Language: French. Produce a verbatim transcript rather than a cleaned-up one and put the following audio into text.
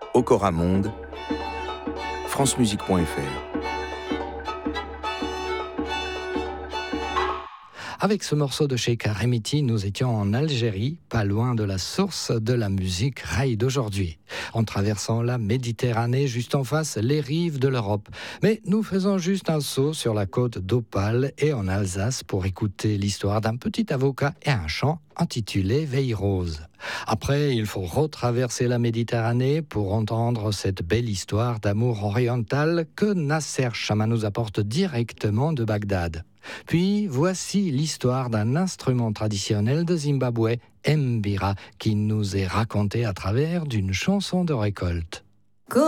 Okora Monde, francemusique point f r. Avec ce morceau de Cheikh Remiti, nous étions en Algérie, pas loin de la source de la musique raï d'aujourd'hui. En traversant la Méditerranée, juste en face, les rives de l'Europe. Mais nous faisons juste un saut sur la côte d'Opale et en Alsace pour écouter l'histoire d'un petit avocat et un chant intitulé Veille Rose. Après, il faut retraverser la Méditerranée pour entendre cette belle histoire d'amour oriental que Nasser Chama nous apporte directement de Bagdad. Puis, voici l'histoire d'un instrument traditionnel de Zimbabwe, Mbira, qui nous est raconté à travers d'une chanson de récolte.